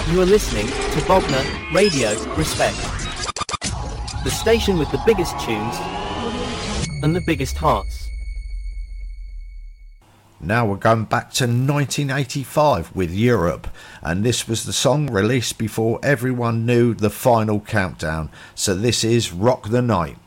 You are listening to Bogner Radio Respect. The station with the biggest tunes and the biggest hearts. Now we're going back to 1985 with Europe, and this was the song released before everyone knew the final countdown. So this is Rock the Night.